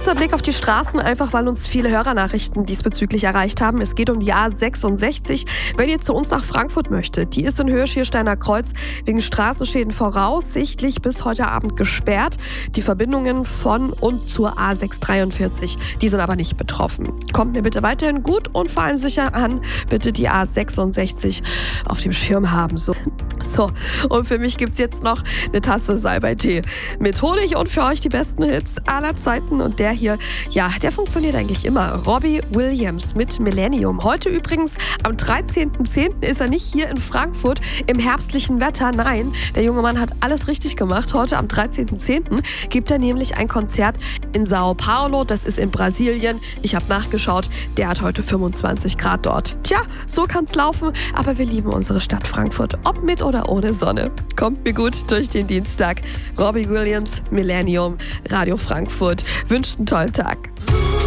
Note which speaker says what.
Speaker 1: Kurzer Blick auf die Straßen, einfach weil uns viele Hörernachrichten diesbezüglich erreicht haben. Es geht um die A66. Wenn ihr zu uns nach Frankfurt möchtet, die ist in Höhe-Schiersteiner Kreuz wegen Straßenschäden voraussichtlich bis heute Abend gesperrt. Die Verbindungen von und zur A643, die sind aber nicht betroffen. Kommt mir bitte weiterhin gut und vor allem sicher an. Bitte die A66 auf dem Schirm haben. So, und für mich gibt's jetzt noch eine Tasse Salbei-Tee mit Honig und für euch die besten Hits aller Zeiten. Und der hier, ja, der funktioniert eigentlich immer. Robbie Williams mit Millennium. Heute übrigens, am 13.10. ist er nicht hier in Frankfurt im herbstlichen Wetter. Nein, der junge Mann hat alles richtig gemacht. Heute am 13.10. gibt er nämlich ein Konzert in Sao Paulo. Das ist in Brasilien. Ich habe nachgeschaut, der hat heute 25 Grad dort. Tja, so kann's laufen, aber wir lieben unsere Stadt Frankfurt. Ob mit oder ohne Sonne. Kommt mir gut durch den Dienstag. Robbie Williams, Millennium, Radio Frankfurt. Wünscht einen tollen Tag.